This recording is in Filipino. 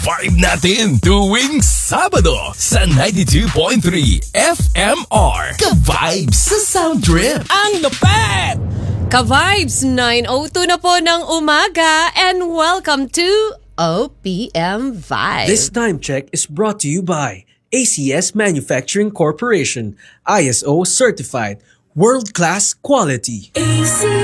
Vibe natin tuwing Sabado sa 92.3 FMR. Ka-vibes sa Sound Trip. Ang lupet! Ka-vibes, 9:02 na po ng umaga and welcome to OPM Vibes. This time check is brought to you by ACS Manufacturing Corporation, ISO certified, world-class quality.